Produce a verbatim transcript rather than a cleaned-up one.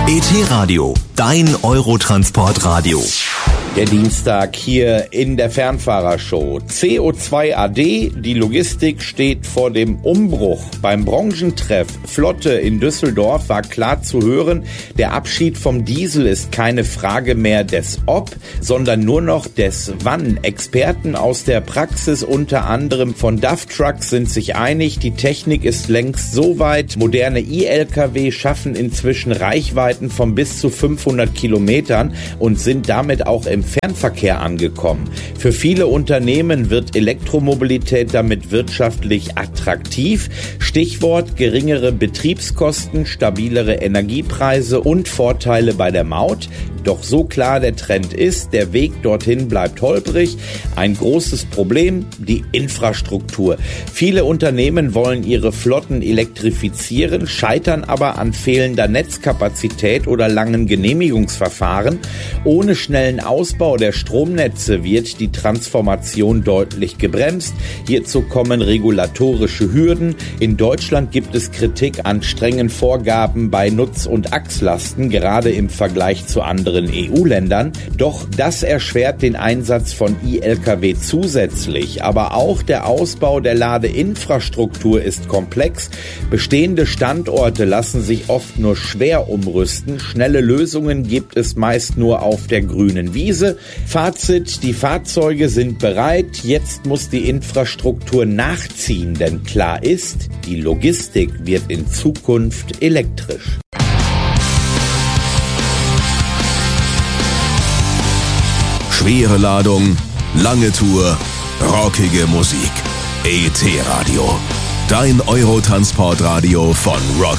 E T-Radio, dein Eurotransportradio. Der Dienstag hier in der Fernfahrershow. C O zwei A D, die Logistik steht vor dem Umbruch. Beim Branchentreff Flotte in Düsseldorf war klar zu hören, der Abschied vom Diesel ist keine Frage mehr des Ob, sondern nur noch des Wann. Experten aus der Praxis, unter anderem von D A F Trucks, sind sich einig, die Technik ist längst so weit. Moderne E-L K W schaffen inzwischen Reichweiten von bis zu fünfhundert Kilometern und sind damit auch im Fernverkehr angekommen. Für viele Unternehmen wird Elektromobilität damit wirtschaftlich attraktiv. Stichwort geringere Betriebskosten, stabilere Energiepreise und Vorteile bei der Maut. Doch so klar der Trend ist, der Weg dorthin bleibt holprig. Ein großes Problem, die Infrastruktur. Viele Unternehmen wollen ihre Flotten elektrifizieren, scheitern aber an fehlender Netzkapazität oder langen Genehmigungsverfahren. Ohne schnellen Ausbau der Stromnetze wird die Transformation deutlich gebremst. Hierzu kommen regulatorische Hürden. In Deutschland gibt es Kritik an strengen Vorgaben bei Nutz- und Achslasten, gerade im Vergleich zu anderen E U-Ländern. Doch das erschwert den Einsatz von E-L K W zusätzlich. Aber auch der Ausbau der Ladeinfrastruktur ist komplex. Bestehende Standorte lassen sich oft nur schwer umrüsten. Schnelle Lösungen gibt es meist nur auf der grünen Wiese. Fazit: Die Fahrzeuge sind bereit. Jetzt muss die Infrastruktur nachziehen, denn klar ist, die Logistik wird in Zukunft elektrisch. Schwere Ladung, lange Tour, rockige Musik. E T-Radio, dein Eurotransportradio von Rock